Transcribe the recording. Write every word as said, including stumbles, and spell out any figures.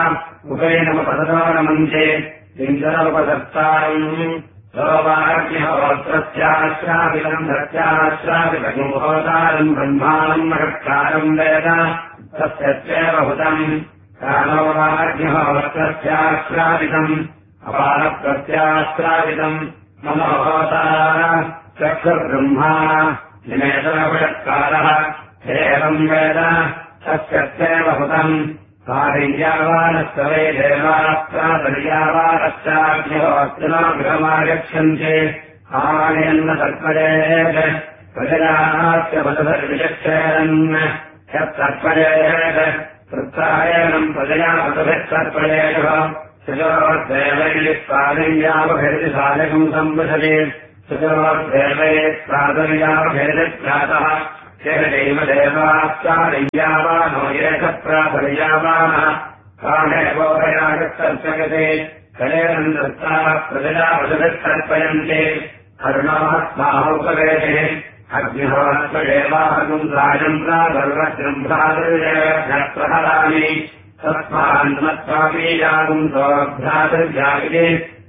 उपैनमपददानमन्ते इन्द्रोपदत्तारम् सोवाग्निहोत्रस्याश्राविदम् धत्याश्राविदमुहोतारम् ब्रह्माणम् महत्कारम् वेद तस्य चैव हुतम् कालोवाग्निहोत्रस्याश्राविदम् अपानप्रत्याश्राविदम् मम होतार चक्षुर्ब्रह्मा निमेतनपषत्कारः एवम् वेद तस्य चैव हुतम् कार्यावानस्य वै देवास्त्रादर्यावानश्चाग्निहोत्रिमागमागच्छन्ति आनयन्न तत्परेत् प्रजयास्य वसुभिर्विचक्षेरन् यत्तत्परेत् वृत्तायनम् प्रजया वसुभिस्तत्परेयुः सुजोर्देवैः प्रादुर्यावभेदिसाधकम् सम्पृशति सुजोर्देवैः प्रादुर्यावभेदिभ्यातः चेदेव देवाश्चादय्यावानो येषप्रादर्यावानः कामेवोभयागस्तर्पयते कलेन दत्ताः प्रजया वसुभिस्तर्पयन्ते अरुणात्माहुपवेतिः अग्निहोत्रदेवाहम् राजम् प्रादर्वज्रम् भ्रातृप्रहरामि तस्मान्मत्वापीयागुम् सोऽभ्रातृजागिरे